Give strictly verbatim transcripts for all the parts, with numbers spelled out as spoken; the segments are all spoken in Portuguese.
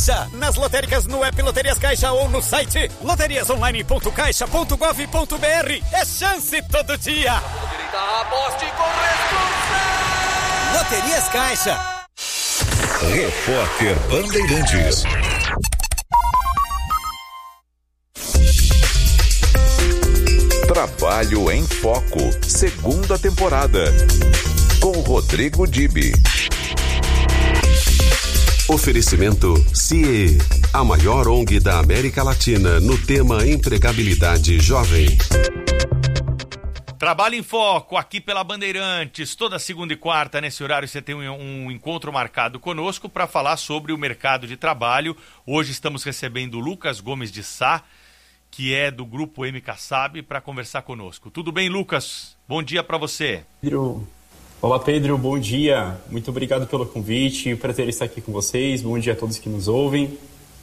Caixa. Nas lotéricas, no app Loterias Caixa ou no site loterias online ponto caixa ponto gov ponto br. É chance todo dia. Aposte com responsabilidade. Loterias Caixa. Repórter Bandeirantes. Trabalho em Foco, segunda temporada, com Rodrigo Dibi. Oferecimento C I E, a maior O N G da América Latina no tema empregabilidade jovem. Trabalho em Foco, aqui pela Bandeirantes. Toda segunda e quarta, nesse horário, você tem um, um encontro marcado conosco para falar sobre o mercado de trabalho. Hoje estamos recebendo o Lucas Gomes de Sá, que é do Grupo M Kassab, para conversar conosco. Tudo bem, Lucas? Bom dia para você. Pedro. Olá, Pedro. Bom dia. Muito obrigado pelo convite. Prazer estar aqui com vocês. Bom dia a todos que nos ouvem.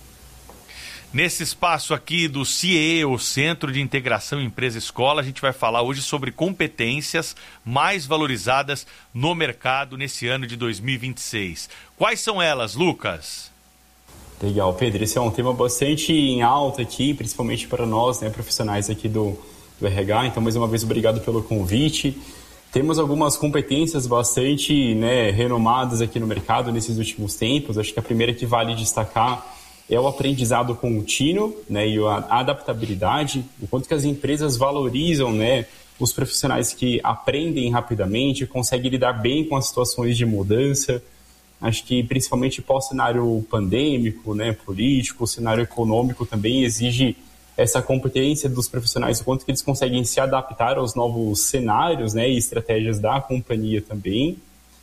Nesse espaço aqui do C I E, o Centro de Integração Empresa-Escola, a gente vai falar hoje sobre competências mais valorizadas no mercado nesse ano de dois mil e vinte e seis. Quais são elas, Lucas? Legal, Pedro. Esse é um tema bastante em alta aqui, principalmente para nós, né, profissionais aqui do, do R H. Então, mais uma vez, obrigado pelo convite. Temos algumas competências bastante, né, renomadas aqui no mercado nesses últimos tempos. Acho que a primeira que vale destacar é o aprendizado contínuo, né, e a adaptabilidade, o quanto que as empresas valorizam, né, os profissionais que aprendem rapidamente, conseguem lidar bem com as situações de mudança. Acho que principalmente pós-cenário pandêmico, né, político, o cenário econômico também exige essa competência dos profissionais, o quanto que eles conseguem se adaptar aos novos cenários, né, e estratégias da companhia também.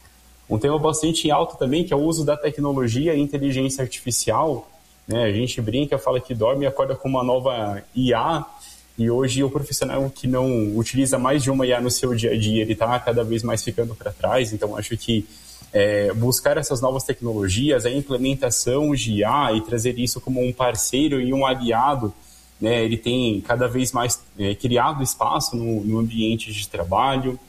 Um tema bastante alto também, que é o uso da tecnologia e inteligência artificial. Né, a gente brinca, fala que dorme e acorda com uma nova I A, e hoje o profissional que não utiliza mais de uma I A no seu dia a dia, ele está cada vez mais ficando para trás. Então, acho que É, buscar essas novas tecnologias, a implementação de I A e trazer isso como um parceiro e um aliado, né, ele tem cada vez mais é, criado espaço no, no ambiente de trabalho,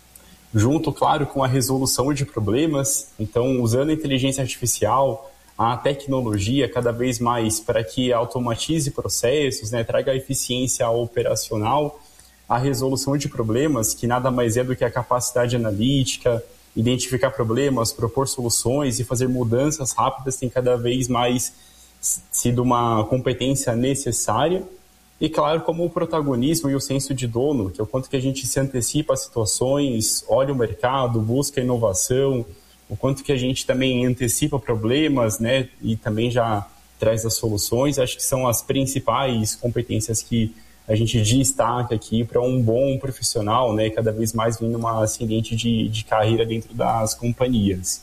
junto, claro, com a resolução de problemas. Então, usando a inteligência artificial, a tecnologia cada vez mais para que automatize processos, né, traga eficiência operacional, a resolução de problemas, que nada mais é do que a capacidade analítica, identificar problemas, propor soluções e fazer mudanças rápidas tem cada vez mais sido uma competência necessária. E, claro, como o protagonismo e o senso de dono, que é o quanto que a gente se antecipa a situações, olha o mercado, busca inovação, o quanto que a gente também antecipa problemas, né, e também já traz as soluções. Acho que são as principais competências que a gente destaca aqui para um bom profissional, né, cada vez mais vindo uma ascendente de, de carreira dentro das companhias.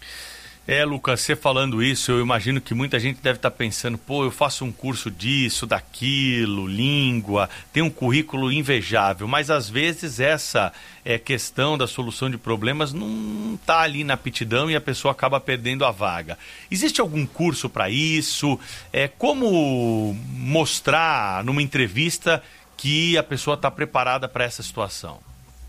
É, Lucas, você falando isso, eu imagino que muita gente deve estar pensando, pô, eu faço um curso disso, daquilo, língua, tem um currículo invejável, mas às vezes essa é, questão da solução de problemas não está ali na aptidão e a pessoa acaba perdendo a vaga. Existe algum curso para isso? É, como mostrar numa entrevista que a pessoa está preparada para essa situação?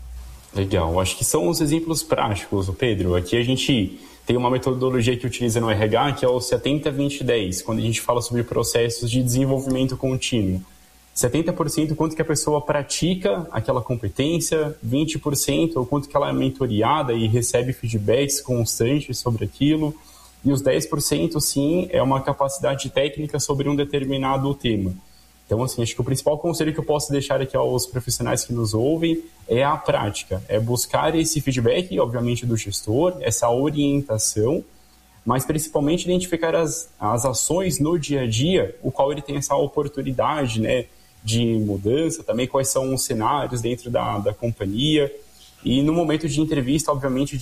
Legal, acho que são os exemplos práticos, Pedro. Aqui a gente tem uma metodologia que utiliza no R H, que é o setenta, vinte, dez, quando a gente fala sobre processos de desenvolvimento contínuo. setenta por cento quanto que a pessoa pratica aquela competência, vinte por cento o quanto que ela é mentoriada e recebe feedbacks constantes sobre aquilo, e os dez por cento, sim, é uma capacidade técnica sobre um determinado tema. Então, assim, acho que o principal conselho que eu posso deixar aqui aos profissionais que nos ouvem é a prática, é buscar esse feedback, obviamente, do gestor, essa orientação, mas principalmente identificar as, as ações no dia a dia, o qual ele tem essa oportunidade, né, de mudança, também quais são os cenários dentro da, da companhia, e no momento de entrevista, obviamente,